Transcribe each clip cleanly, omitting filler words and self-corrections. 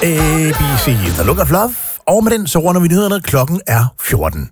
ABC, The Look of Love. Og med den, så runder vi nyhederne. Klokken er 14.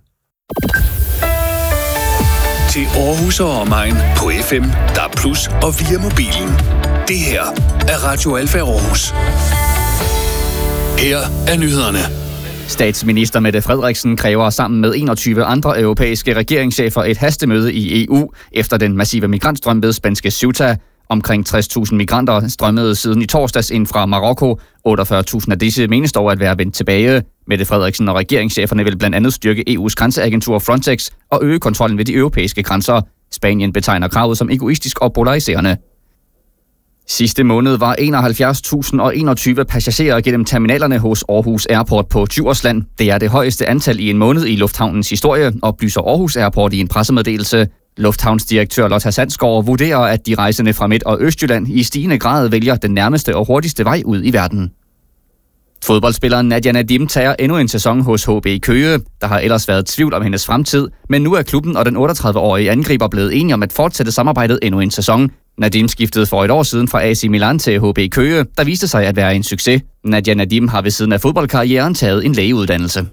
Til Aarhus og omegn på FM, DAB+ og via mobilen. Det her er Radio Alfa Aarhus. Her er nyhederne. Statsminister Mette Frederiksen kræver sammen med 21 andre europæiske regeringschefer et hastemøde i EU efter den massive migrantstrøm ved spanske Ceuta. Omkring 60.000 migranter strømmede siden i torsdags ind fra Marokko. 48.000 af disse menes dog at være vendt tilbage. Mette Frederiksen og regeringscheferne vil blandt andet styrke EU's grænseagentur Frontex og øge kontrollen ved de europæiske grænser. Spanien betegner kravet som egoistisk og polariserende. Sidste måned var 71.021 passagerer gennem terminalerne hos Aarhus Airport på Djursland. Det er det højeste antal i en måned i lufthavnens historie, oplyser Aarhus Airport i en pressemeddelelse. Lufthavnsdirektør Lotta Sandsgaard vurderer, at de rejsende fra Midt- og Østjylland i stigende grad vælger den nærmeste og hurtigste vej ud i verden. Fodboldspilleren Nadia Nadim tager endnu en sæson hos HB Køge. Der har ellers været tvivl om hendes fremtid, men nu er klubben og den 38-årige angriber blevet enige om at fortsætte samarbejdet endnu en sæson. Nadim skiftede for et år siden fra AC Milan til HB Køge, der viste sig at være en succes. Nadia Nadim har ved siden af fodboldkarrieren taget en lægeuddannelse.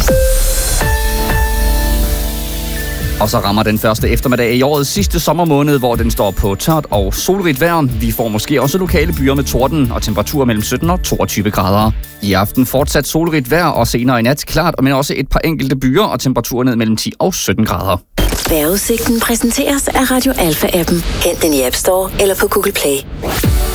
Og så rammer den første eftermiddag i årets sidste sommermåned, hvor den står på tørt og solrigt vejr. Vi får måske også lokale byer med torden og temperaturer mellem 17 og 22 grader. I aften fortsat solrigt vejr og senere i nat klart, men også et par enkelte byer og temperaturer ned mellem 10 og 17 grader. Vejrudsigten præsenteres af Radio Alfa-appen. Hent den i App Store eller på Google Play.